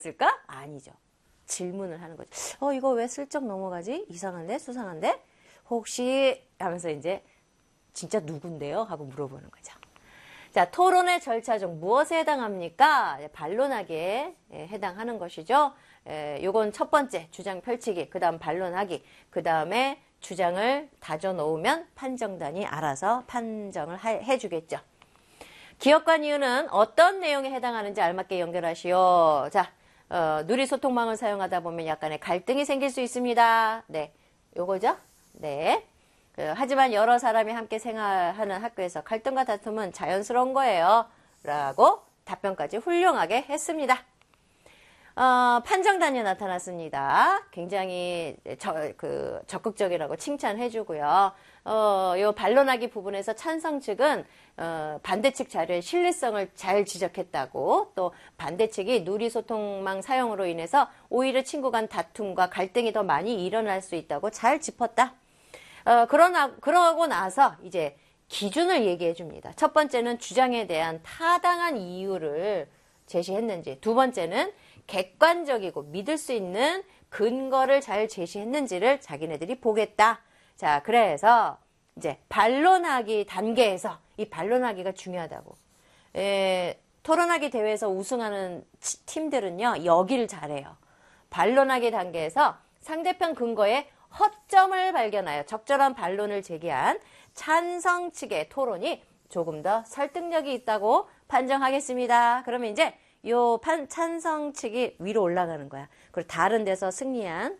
있을까? 아니죠. 질문을 하는 거죠. 이거 왜 슬쩍 넘어가지? 이상한데? 수상한데? 혹시 하면서 이제 진짜 누군데요? 하고 물어보는 거죠. 자, 토론의 절차 중 무엇에 해당합니까? 반론하기에 해당하는 것이죠. 요건 첫 번째 주장 펼치기, 그 다음 반론하기, 그 다음에 주장을 다져 놓으면 판정단이 알아서 판정을 해주겠죠. 기억관 이유는 어떤 내용에 해당하는지 알맞게 연결하시오. 자, 누리소통망을 사용하다 보면 약간의 갈등이 생길 수 있습니다. 네, 요거죠? 네. 하지만 여러 사람이 함께 생활하는 학교에서 갈등과 다툼은 자연스러운 거예요. 라고 답변까지 훌륭하게 했습니다. 판정단이 나타났습니다. 굉장히 적극적이라고 칭찬해주고요. 요 반론하기 부분에서 찬성 측은 반대 측 자료의 신뢰성을 잘 지적했다고, 또 반대 측이 누리소통망 사용으로 인해서 오히려 친구 간 다툼과 갈등이 더 많이 일어날 수 있다고 잘 짚었다. 그러고 나서 이제 기준을 얘기해 줍니다. 첫 번째는 주장에 대한 타당한 이유를 제시했는지, 두 번째는 객관적이고 믿을 수 있는 근거를 잘 제시했는지를 자기네들이 보겠다. 자, 그래서 이제 반론하기 단계에서 이 반론하기가 중요하다고. 토론하기 대회에서 우승하는 팀들은요, 여기를 잘해요. 반론하기 단계에서 상대편 근거에 허점을 발견하여 적절한 반론을 제기한 찬성 측의 토론이 조금 더 설득력이 있다고 판정하겠습니다. 그러면 이제 요 찬성 측이 위로 올라가는 거야. 그리고 다른 데서 승리한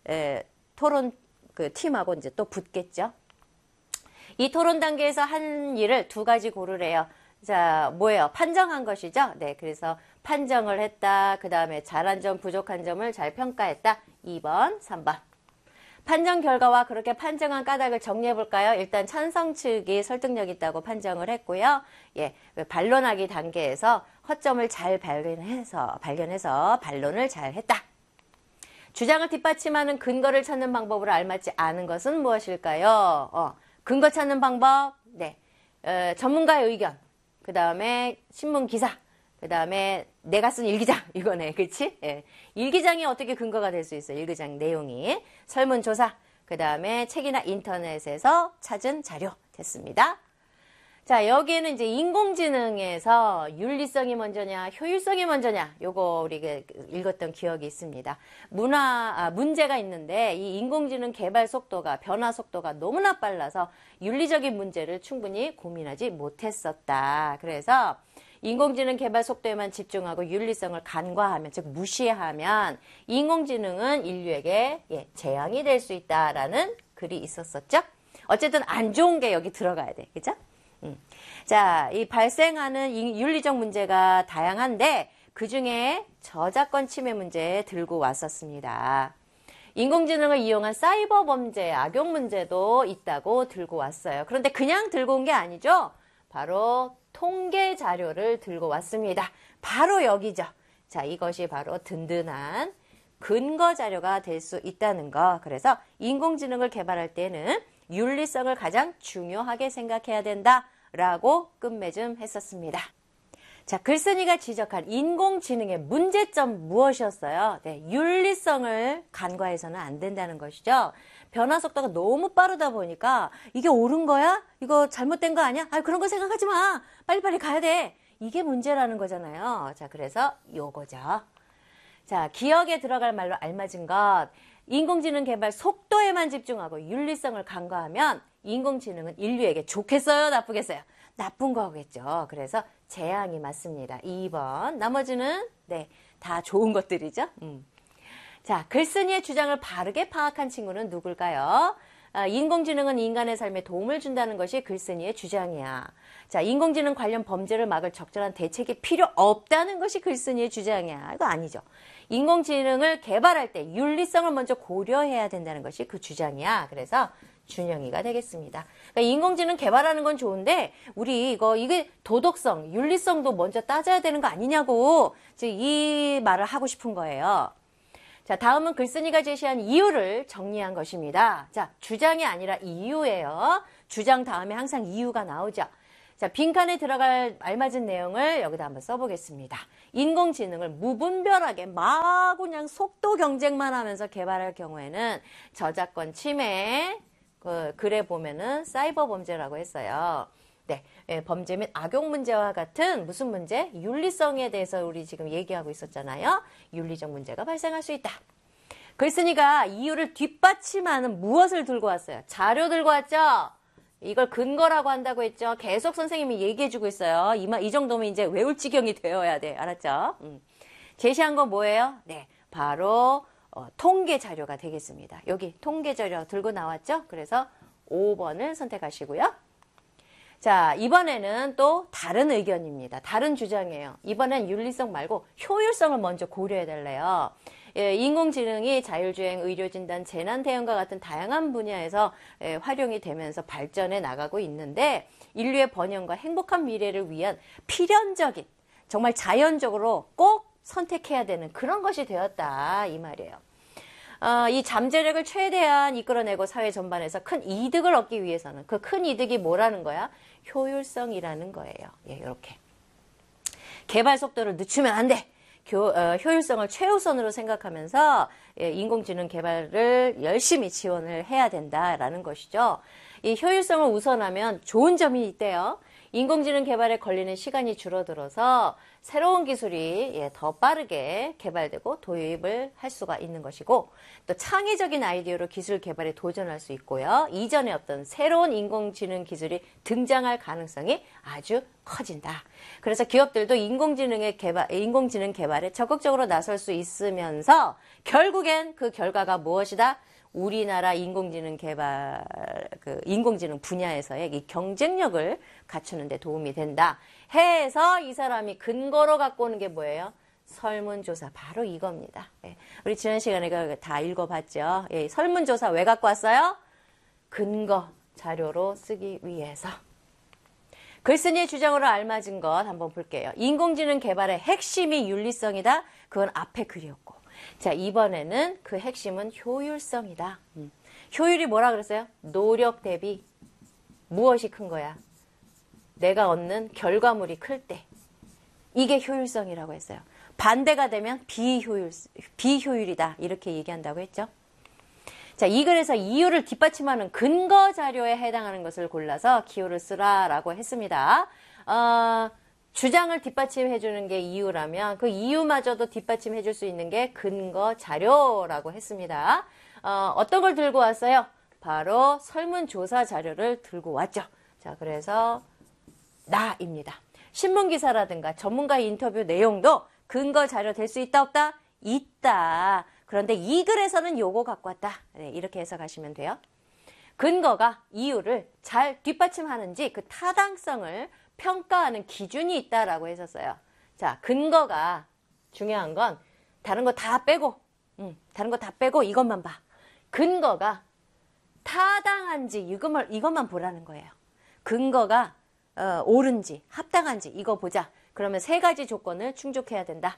토론 팀하고 이제 또 붙겠죠. 이 토론 단계에서 한 일을 두 가지 고르래요. 자, 뭐예요? 판정한 것이죠. 네, 그래서 판정을 했다. 그 다음에 잘한 점, 부족한 점을 잘 평가했다. 2번, 3번. 판정 결과와 그렇게 판정한 까닭을 정리해 볼까요? 일단 찬성 측이 설득력 있다고 판정을 했고요. 예, 반론하기 단계에서 허점을 잘 발견해서 반론을 잘 했다. 주장을 뒷받침하는 근거를 찾는 방법으로 알맞지 않은 것은 무엇일까요? 근거 찾는 방법, 네, 전문가의 의견, 그 다음에 신문 기사, 그 다음에 내가 쓴 일기장, 이거네, 그치? 예. 일기장이 어떻게 근거가 될 수 있어요? 일기장 내용이. 설문조사, 그 다음에 책이나 인터넷에서 찾은 자료 됐습니다. 자, 여기에는 이제 인공지능에서 윤리성이 먼저냐, 효율성이 먼저냐, 요거 우리가 읽었던 기억이 있습니다. 문제가 있는데 이 인공지능 개발 속도가, 변화 속도가 너무나 빨라서 윤리적인 문제를 충분히 고민하지 못했었다. 그래서 인공지능 개발 속도에만 집중하고 윤리성을 간과하면, 즉 무시하면 인공지능은 인류에게 재앙이 될 수 있다라는 글이 있었었죠. 어쨌든 안 좋은 게 여기 들어가야 돼. 그죠? 자, 이 발생하는 윤리적 문제가 다양한데 그중에 저작권 침해 문제 들고 왔었습니다. 인공지능을 이용한 사이버 범죄, 악용 문제도 있다고 들고 왔어요. 그런데 그냥 들고 온 게 아니죠. 바로 통계 자료를 들고 왔습니다. 바로 여기죠. 자, 이것이 바로 든든한 근거 자료가 될 수 있다는 거. 그래서 인공지능을 개발할 때는 윤리성을 가장 중요하게 생각해야 된다라고 끝맺음 했었습니다. 자, 글쓴이가 지적한 인공지능의 문제점 무엇이었어요? 네, 윤리성을 간과해서는 안 된다는 것이죠. 변화 속도가 너무 빠르다 보니까 이게 옳은 거야? 이거 잘못된 거 아니야? 그런 거 생각하지 마. 빨리빨리 가야 돼. 이게 문제라는 거잖아요. 자, 그래서 요거죠. 자, 기억에 들어갈 말로 알맞은 것. 인공지능 개발 속도에만 집중하고 윤리성을 간과하면 인공지능은 인류에게 좋겠어요? 나쁘겠어요? 나쁜 거겠죠. 그래서 재앙이 맞습니다. 2번. 나머지는 네, 다 좋은 것들이죠. 자, 글쓴이의 주장을 바르게 파악한 친구는 누굴까요? 인공지능은 인간의 삶에 도움을 준다는 것이 글쓴이의 주장이야. 자, 인공지능 관련 범죄를 막을 적절한 대책이 필요 없다는 것이 글쓴이의 주장이야. 이거 아니죠. 인공지능을 개발할 때 윤리성을 먼저 고려해야 된다는 것이 그 주장이야. 그래서 준영이가 되겠습니다. 그러니까 인공지능 개발하는 건 좋은데 우리 이게 도덕성, 윤리성도 먼저 따져야 되는 거 아니냐고 지금 이 말을 하고 싶은 거예요. 자, 다음은 글쓴이가 제시한 이유를 정리한 것입니다. 자, 주장이 아니라 이유예요. 주장 다음에 항상 이유가 나오죠. 자, 빈칸에 들어갈 알맞은 내용을 여기다 한번 써보겠습니다. 인공지능을 무분별하게 막 그냥 속도 경쟁만 하면서 개발할 경우에는 저작권 침해, 글에 보면은 사이버 범죄라고 했어요. 네, 범죄 및 악용 문제와 같은 무슨 문제? 윤리성에 대해서 우리 지금 얘기하고 있었잖아요. 윤리적 문제가 발생할 수 있다. 글쓴이가 이유를 뒷받침하는 무엇을 들고 왔어요? 자료 들고 왔죠? 이걸 근거라고 한다고 했죠? 계속 선생님이 얘기해주고 있어요. 이 정도면 이제 외울 지경이 되어야 돼. 알았죠? 제시한 건 뭐예요? 네, 바로 통계 자료가 되겠습니다. 여기 통계 자료 들고 나왔죠? 그래서 5번을 선택하시고요. 자, 이번에는 또 다른 의견입니다. 다른 주장이에요. 이번엔 윤리성 말고 효율성을 먼저 고려해달래요. 인공지능이 자율주행, 의료진단, 재난대응과 같은 다양한 분야에서 활용이 되면서 발전해 나가고 있는데 인류의 번영과 행복한 미래를 위한 필연적인, 정말 자연적으로 꼭 선택해야 되는 그런 것이 되었다 이 말이에요. 이 잠재력을 최대한 이끌어내고 사회 전반에서 큰 이득을 얻기 위해서는 그 큰 이득이 뭐라는 거야? 효율성이라는 거예요. 예, 이렇게. 개발 속도를 늦추면 안 돼. 효율성을 최우선으로 생각하면서 인공지능 개발을 열심히 지원을 해야 된다라는 것이죠. 이 효율성을 우선하면 좋은 점이 있대요. 인공지능 개발에 걸리는 시간이 줄어들어서 새로운 기술이 더 빠르게 개발되고 도입을 할 수가 있는 것이고 또 창의적인 아이디어로 기술 개발에 도전할 수 있고요. 이전에 어떤 새로운 인공지능 기술이 등장할 가능성이 아주 커진다. 그래서 기업들도 인공지능 개발에 적극적으로 나설 수 있으면서 결국엔 그 결과가 무엇이다? 우리나라 인공지능 개발, 인공지능 분야에서의 이 경쟁력을 갖추는 데 도움이 된다. 해서 이 사람이 근거로 갖고 오는 게 뭐예요? 설문조사. 바로 이겁니다. 예. 우리 지난 시간에 다 읽어봤죠? 예. 설문조사 왜 갖고 왔어요? 근거 자료로 쓰기 위해서. 글쓴이의 주장으로 알맞은 것 한번 볼게요. 인공지능 개발의 핵심이 윤리성이다. 그건 앞에 글이었고. 자, 이번에는 그 핵심은 효율성이다. 효율이 뭐라 그랬어요? 노력 대비 무엇이 큰 거야? 내가 얻는 결과물이 클 때. 이게 효율성이라고 했어요. 반대가 되면 비효율이다. 이렇게 얘기한다고 했죠. 자, 이 글에서 이유를 뒷받침하는 근거 자료에 해당하는 것을 골라서 기호를 쓰라라고 했습니다. 주장을 뒷받침해 주는 게 이유라면 그 이유마저도 뒷받침해 줄 수 있는 게 근거 자료라고 했습니다. 어떤 걸 들고 왔어요? 바로 설문조사 자료를 들고 왔죠. 자, 그래서 나입니다. 신문기사라든가 전문가 인터뷰 내용도 근거 자료 될 수 있다 없다? 있다. 그런데 이 글에서는 요거 갖고 왔다. 네, 이렇게 해석하시면 돼요. 근거가 이유를 잘 뒷받침하는지 그 타당성을 평가하는 기준이 있다라고 했었어요. 자, 근거가 중요한 건 다른 거 다 빼고 이것만 봐. 근거가 타당한지 이것만 보라는 거예요. 근거가 옳은지 합당한지 이거 보자. 그러면 세 가지 조건을 충족해야 된다.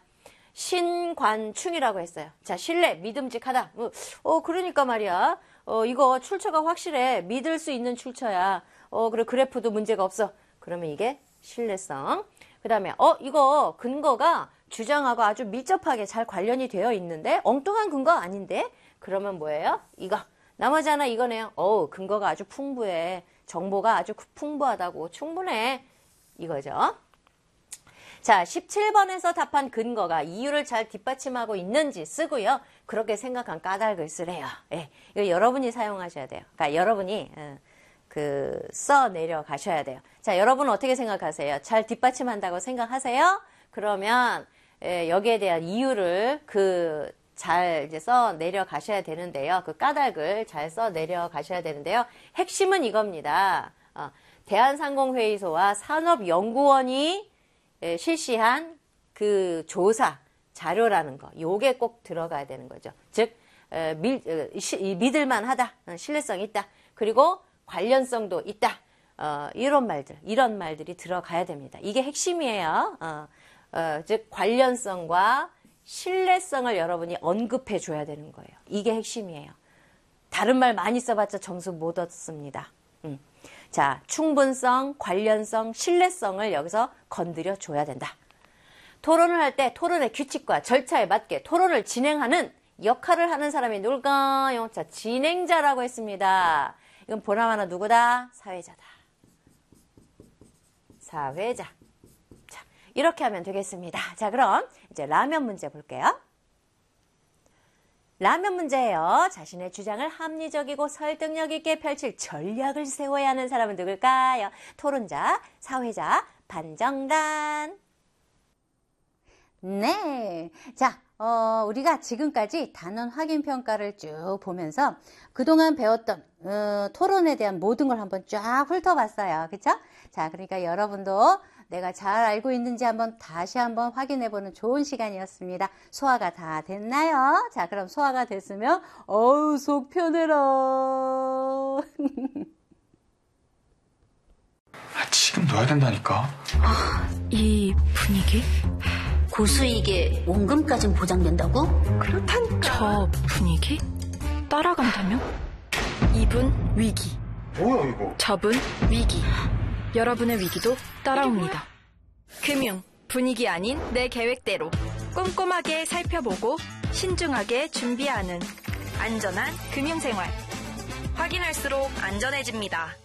신관충이라고 했어요. 자, 신뢰, 믿음직하다. 그러니까 말이야. 이거 출처가 확실해. 믿을 수 있는 출처야. 그리고 그래프도 문제가 없어. 그러면 이게 신뢰성. 그 다음에 이거 근거가 주장하고 아주 밀접하게 잘 관련이 되어 있는데 엉뚱한 근거 아닌데? 그러면 뭐예요? 이거. 나머지 하나 이거네요. 근거가 아주 풍부해. 정보가 아주 풍부하다고 충분해. 이거죠. 자, 17번에서 답한 근거가 이유를 잘 뒷받침하고 있는지 쓰고요. 그렇게 생각한 까닭을 쓰래요. 예, 이거 여러분이 사용하셔야 돼요. 그러니까 여러분이 써 내려가셔야 돼요. 자, 여러분은 어떻게 생각하세요? 잘 뒷받침한다고 생각하세요? 그러면 여기에 대한 이유를 잘 이제 써 내려가셔야 되는데요. 그 까닭을 잘 써 내려가셔야 되는데요. 핵심은 이겁니다. 대한상공회의소와 산업연구원이 실시한 그 조사 자료라는 거, 요게 꼭 들어가야 되는 거죠. 즉 믿을만하다, 신뢰성이 있다, 그리고 관련성도 있다. 이런 말들이 들어가야 됩니다. 이게 핵심이에요. 즉 관련성과 신뢰성을 여러분이 언급해 줘야 되는 거예요. 이게 핵심이에요. 다른 말 많이 써봤자 점수 못 얻습니다. 자, 충분성, 관련성, 신뢰성을 여기서 건드려 줘야 된다. 토론을 할 때 토론의 규칙과 절차에 맞게 토론을 진행하는 역할을 하는 사람이 누굴까요? 자, 진행자라고 했습니다. 이건 보나마나 누구다? 사회자다. 사회자. 자, 이렇게 하면 되겠습니다. 자, 그럼 이제 라면 문제 볼게요. 라면 문제예요. 자신의 주장을 합리적이고 설득력 있게 펼칠 전략을 세워야 하는 사람은 누굴까요? 토론자, 사회자, 반정단. 네. 자, 우리가 지금까지 단원 확인 평가를 쭉 보면서 그동안 배웠던 토론에 대한 모든 걸 한번 쫙 훑어봤어요. 그쵸? 자, 그러니까 여러분도 내가 잘 알고 있는지 다시 한번 확인해보는 좋은 시간이었습니다. 소화가 다 됐나요? 자, 그럼 소화가 됐으면 어우 속 편해라. 지금 넣어야 된다니까. 이 분위기? 고수익에 원금까진 보장된다고? 그렇다니까. 저 분위기? 따라간다면? 이분 위기. 뭐야 이거? 저분 위기. 여러분의 위기도 따라옵니다. 금융, 분위기 아닌 내 계획대로 꼼꼼하게 살펴보고 신중하게 준비하는 안전한 금융생활. 확인할수록 안전해집니다.